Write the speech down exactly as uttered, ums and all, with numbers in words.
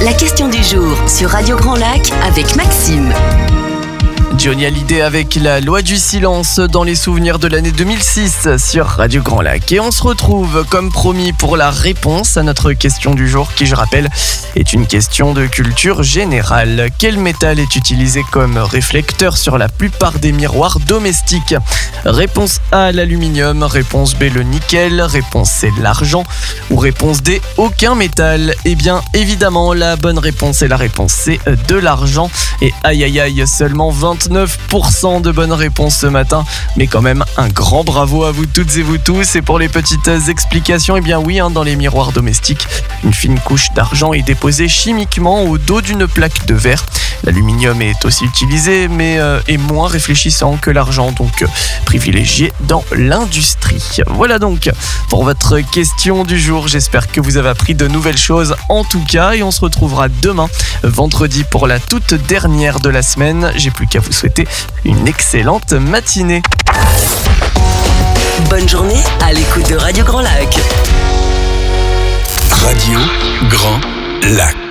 La question du jour sur Radio Grand Lac avec Maxime. Johnny Hallyday avec la loi du silence dans les souvenirs de l'année deux mille six sur Radio Grand Lac. Et on se retrouve comme promis pour la réponse à notre question du jour qui, je rappelle, est une question de culture générale. Quel métal est utilisé comme réflecteur sur la plupart des miroirs domestiques ? Réponse A, l'aluminium. Réponse B, le nickel. Réponse C, l'argent. Ou réponse D, aucun métal. Eh bien, évidemment, la bonne réponse est la réponse C, de l'argent. Et aïe aïe aïe, seulement vingt-neuf pour cent de bonnes réponses ce matin. Mais quand même, un grand bravo à vous toutes et vous tous. Et pour les petites explications, eh bien oui, hein, dans les miroirs domestiques, une fine couche d'argent est déposée chimiquement au dos d'une plaque de verre. L'aluminium est aussi utilisé, mais euh, est moins réfléchissant que l'argent, donc euh, privilégié dans l'industrie. Voilà donc pour votre question du jour. J'espère que vous avez appris de nouvelles choses en tout cas, et on se retrouvera demain, vendredi, pour la toute dernière de la semaine. J'ai plus qu'à vous souhaiter une excellente matinée. Bonne journée à l'écoute de Radio Grand Lac. Radio Grand Lac.